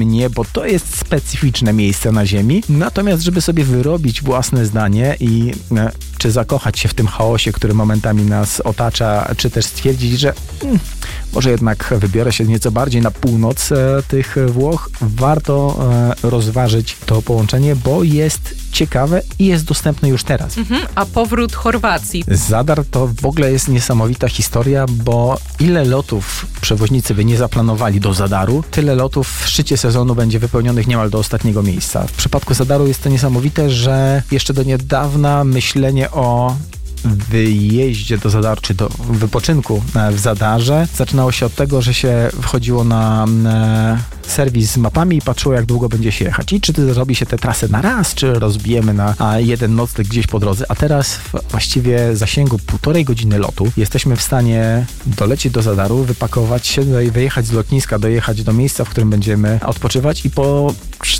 Nie, bo to jest specyficzne miejsce na Ziemi. Natomiast, żeby sobie wyrobić własne zdanie i czy zakochać się w tym chaosie, który momentami nas otacza, czy też stwierdzić, że może jednak wybiorę się nieco bardziej na północ tych Włoch, warto rozważyć to połączenie, bo jest ciekawe i jest dostępne już teraz. A powrót Chorwacji? Zadar to w ogóle jest niesamowita historia, bo ile lotów przewoźnicy by nie zaplanowali do Zadaru, tyle lotów w szczycie sezonu będzie wypełnionych niemal do ostatniego miejsca. W przypadku Zadaru jest to niesamowite, że jeszcze do niedawna myślenie o wyjeździe do Zadaru, czy do wypoczynku w Zadarze zaczynało się od tego, że się wchodziło na serwis z mapami i patrzyło, jak długo będzie się jechać. I czy zrobi się tę trasę na raz, czy rozbijemy na jeden nocleg gdzieś po drodze. A teraz w właściwie zasięgu 1,5 godziny lotu jesteśmy w stanie dolecieć do Zadaru, wypakować się, wyjechać z lotniska, dojechać do miejsca, w którym będziemy odpoczywać i po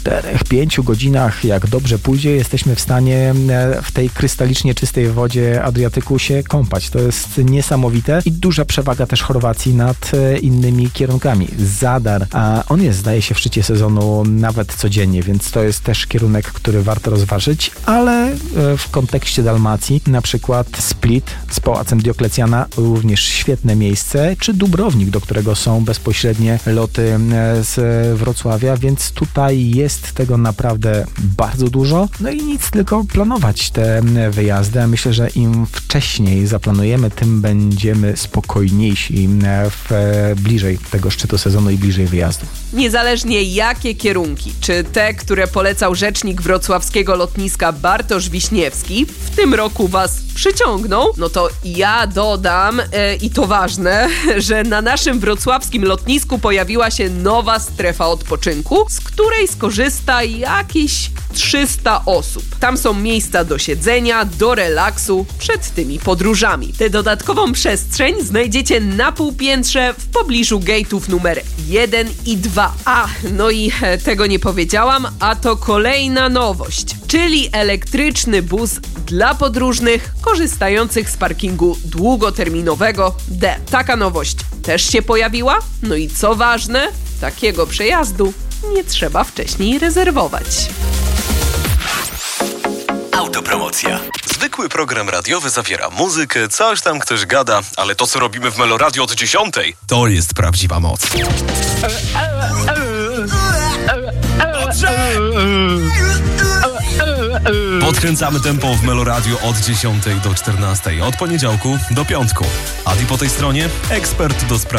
4-5 godzinach, jak dobrze pójdzie, jesteśmy w stanie w tej krystalicznie czystej wodzie Adriatyku się kąpać. To jest niesamowite i duża przewaga też Chorwacji nad innymi kierunkami. Zadar, a on jest, zdaje się, w szczycie sezonu nawet codziennie, więc to jest też kierunek, który warto rozważyć, ale w kontekście Dalmacji na przykład Split z Pałacem Dioklecjana również świetne miejsce, czy Dubrownik, do którego są bezpośrednie loty z Wrocławia, więc tutaj jest tego naprawdę bardzo dużo. No i nic, tylko planować te wyjazdy, a myślę, że im wcześniej zaplanujemy, tym będziemy spokojniejsi bliżej tego szczytu sezonu i bliżej wyjazdu. Niezależnie jakie kierunki, czy te, które polecał rzecznik wrocławskiego lotniska Bartosz Wiśniewski, w tym roku was przyciągną, no to ja dodam, i to ważne, że na naszym wrocławskim lotnisku pojawiła się nowa strefa odpoczynku, z której skorzysta jakieś 300 osób. Tam są miejsca do siedzenia, do relaksu przed tymi podróżami. Tę dodatkową przestrzeń znajdziecie na półpiętrze w pobliżu gate'ów numer 1 i 2. No i tego nie powiedziałam, a to kolejna nowość, czyli elektryczny bus dla podróżnych korzystających z parkingu długoterminowego D. Taka nowość też się pojawiła. No i co ważne, takiego przejazdu nie trzeba wcześniej rezerwować. Autopromocja. Zwykły program radiowy zawiera muzykę, coś tam ktoś gada, ale to, co robimy w Meloradio od 10, to jest prawdziwa moc. Podkręcamy tempo w Meloradio od 10 do 14, od poniedziałku do piątku. Adi po tej stronie, ekspert do spraw